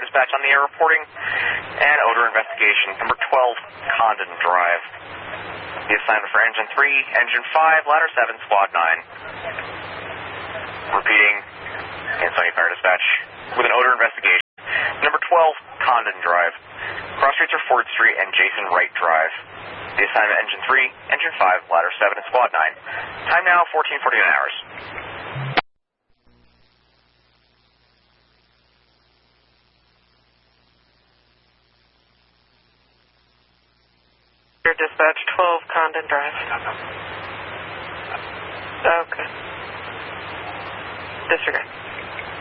Dispatch on the air reporting an odor investigation. Number 12, Condon Drive. The assignment for Engine 3, Engine 5, Ladder 7, Squad 9. Repeating, Ansonia Fire Dispatch with an odor investigation. Number 12, Condon Drive. Cross streets are Ford Street and Jason Wright Drive. The assignment Engine 3, Engine 5, Ladder 7, and Squad 9. Time now, 14:49 hours. Dispatch 12, Condon Drive. Okay. Disregard.